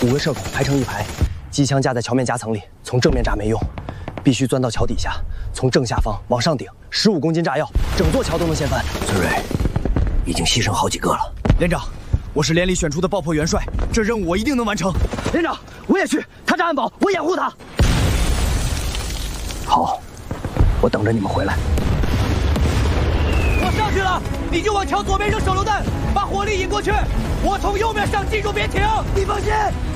5个射孔排成一排，机枪架在桥面夹层里，从正面炸没用，必须钻到桥底下，从正下方往上顶，15公斤炸药，整座桥都能掀翻。 孙蕊，已经牺牲好几个了。 连长，我是连里选出的爆破元帅，这任务我一定能完成。 连长，我也去，他炸安保，我掩护他。 好，我等着你们回来。 我上去了，你就往桥左边扔手榴弹，把火力引过去。我从右面上，记住别停。 你放心。